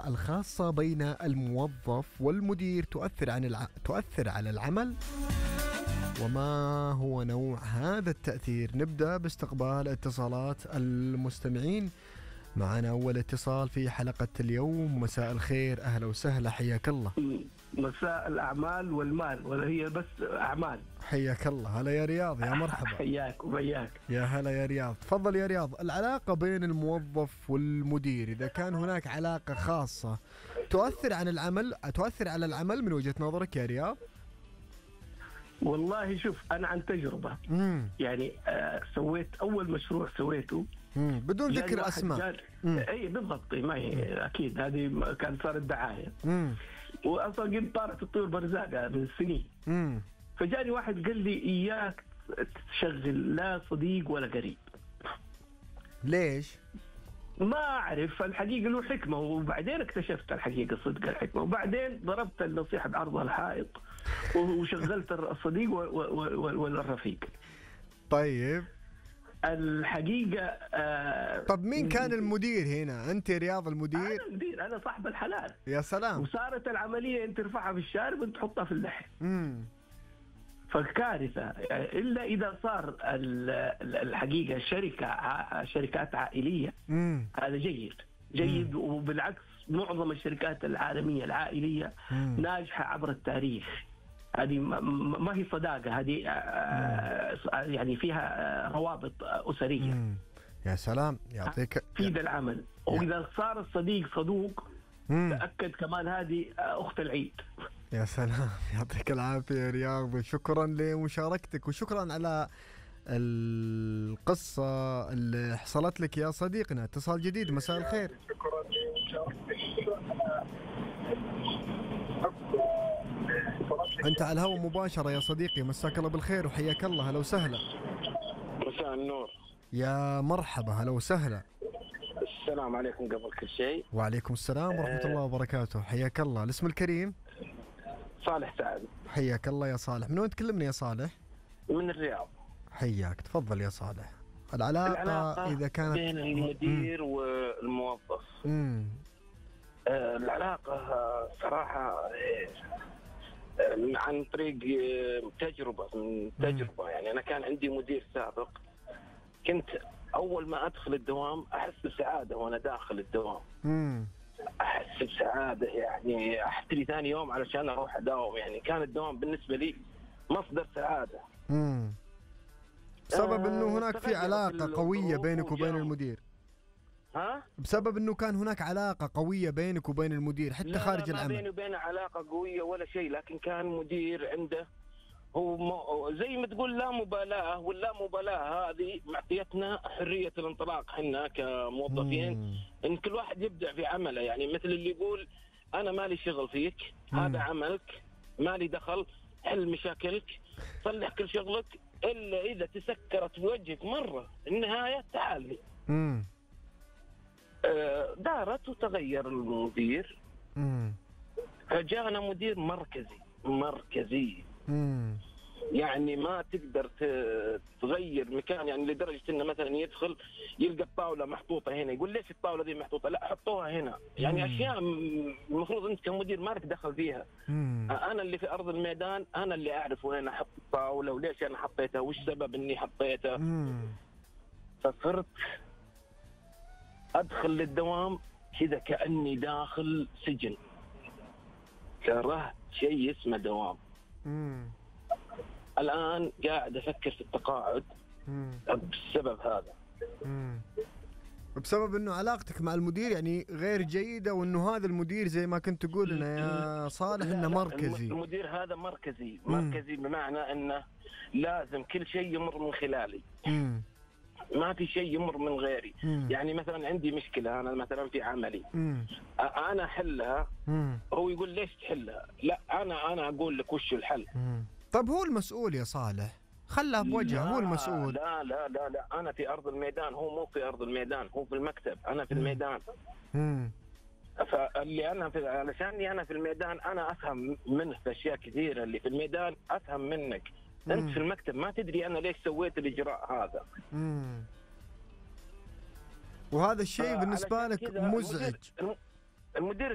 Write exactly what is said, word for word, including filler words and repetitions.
العلاقة الخاصة بين الموظف والمدير تؤثر عن الع... تؤثر على العمل؟ وما هو نوع هذا التأثير؟ نبدأ باستقبال اتصالات المستمعين. معنا أول اتصال في حلقة اليوم. مساء الخير، أهلا وسهلا، حياك الله. مساء الأعمال والمال، ولا هي بس أعمال؟ حياك الله. هلا يا رياض، يا مرحبا. حياك وبياك. يا هلا يا رياض، تفضل يا رياض. العلاقة بين الموظف والمدير، إذا كان هناك علاقة خاصة تؤثر عن العمل، تؤثر على العمل من وجهة نظرك يا رياض؟ والله شوف، أنا عن تجربة مم. يعني آه سويت أول مشروع سويته مم. بدون ذكر أسماء. أي بالضبط، ما هي أكيد هذه كانت صارت دعاية، وأصلا قد طارت الطيور برزاقة من سنين. مم. فجاني واحد قال لي إياك تشغل لا صديق ولا قريب. ليش؟ ما أعرف الحقيقة، له حكمة، وبعدين اكتشفت الحقيقة صدق الحكمة، وبعدين ضربت النصيحة بعرض الحائط وشغلت الصديق والرفيق. طيب الحقيقة آه طب مين كان المدير هنا؟ أنت رياض المدير؟ أنا المدير، أنا صاحب الحلال. يا سلام. وصارت العملية أنت ترفعها في الشارب وأنت تحطها في اللحم. امم فالكارثة يعني إلا إذا صار الحقيقة شركة شركات عائلية. مم. هذا جيد جيد. مم. وبالعكس معظم الشركات العالمية العائلية مم. ناجحة عبر التاريخ. هذه ما هي صداقة، هذه يعني فيها روابط أسرية. مم. يا سلام، يعطيك في ذا العمل. وإذا صار الصديق صدوق مم. تأكد كمان هذه أخت العيد. يا سلام، يعطيك العافية يا رياض، شكرا لمشاركتك وشكرا على القصة اللي حصلت لك يا صديقنا. اتصال جديد، مساء الخير. شكرا لمشاركتك. أنت على الهواء مباشرة يا صديقي، مساك الله بالخير وحياك الله. هلا وسهلا. مساء النور. يا مرحبا، هلا وسهلا. السلام عليكم قبل كل شيء. وعليكم السلام ورحمة أه الله وبركاته، حياك الله. الاسم الكريم؟ صالح سعد. حياك الله يا صالح. من وين تكلمني يا صالح؟ من الرياض. حياك، تفضل يا صالح. العلاقة, العلاقة إذا كانت بين المدير مم. والموظف. مم. آه العلاقة صراحة عن طريق تجربة من تجربة مم. يعني أنا كان عندي مدير سابق، كنت أول ما أدخل الدوام أحس بسعادة وأنا داخل الدوام. مم. أحس بسعادة، يعني أحتري ثاني يوم علشان أروح أداوم، يعني كان الدوام بالنسبة لي مصدر سعادة. مم. بسبب آه أنه هناك في علاقة قوية بينك وبين المدير. ها؟ بسبب أنه كان هناك علاقة قوية بينك وبين المدير حتى لا خارج لا العمل. لا، بيني وبينه علاقة قوية ولا شيء، لكن كان مدير عنده هو زي ما تقول لا مبالاة، واللا مبالاة هذه معطيتنا حرية الانطلاق حنا كموظفين. مم. إن كل واحد يبدع في عمله، يعني مثل اللي يقول أنا مالي شغل فيك، مم. هذا عملك، مالي دخل، حل مشاكلك، صلح كل شغلك، إلا إذا تسكرت بوجهك مرة النهاية تعال لي. مم. آه دارت وتغير المدير. مم. فجاءنا مدير مركزي مركزي. مم. يعني ما تقدر تغير مكان، يعني لدرجة إنه مثلا يدخل يلقى الطاولة محطوطة هنا، يقول ليش الطاولة دي محطوطة؟ لا حطوها هنا. يعني مم. أشياء المفروض أنت كمدير ما لك دخل فيها. مم. أنا اللي في أرض الميدان، أنا اللي أعرف وين أحط الطاولة وليش أنا حطيتها وش سبب إني حطيتها. مم. فصرت أدخل للدوام كذا كأني داخل سجن، كرهت شيء اسمه دوام. مم. الآن قاعد أفكر في التقاعد بسبب هذا. مم. بسبب أنه علاقتك مع المدير يعني غير جيدة، وأنه هذا المدير زي ما كنت تقول لنا يا صالح أنه مركزي. المدير هذا مركزي مركزي بمعنى أنه لازم كل شيء يمر من خلالي. مم. ما في شيء يمر من غيري. مم. يعني مثلا عندي مشكلة أنا مثلا في عملي، مم. أنا أحلها، مم. هو يقول ليش تحلها؟ لا أنا أنا أقول لك وش الحل. مم. طب هو المسؤول يا صالح، خلها بوجهه، هو المسؤول. لا لا لا لا، أنا في أرض الميدان، هو مو في أرض الميدان، هو في المكتب، أنا في الميدان. مم. فاللي أنا في علشاني أنا في الميدان أنا أفهم منه في أشياء كثيرة، اللي في الميدان أفهم منك. مم. أنت في المكتب ما تدري أنا ليش سويت الإجراء هذا. مم. وهذا الشيء بالنسبة لك مزعج. المدير